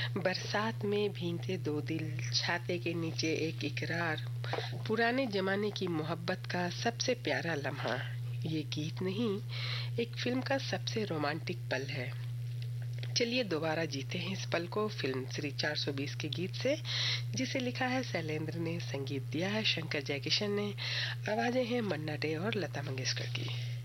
बरसात में भीगते दो दिल, छाते के नीचे एक इकरार, पुराने जमाने की मोहब्बत का सबसे प्यारा लम्हा। ये गीत नहीं, एक फिल्म का सबसे रोमांटिक पल है। चलिए दोबारा जीते हैं इस पल को फिल्म श्री 420 के गीत से, जिसे लिखा है शैलेंद्र ने, संगीत दिया है शंकर जयकिशन ने, आवाजें हैं मन्ना डे और लता मंगेशकर की।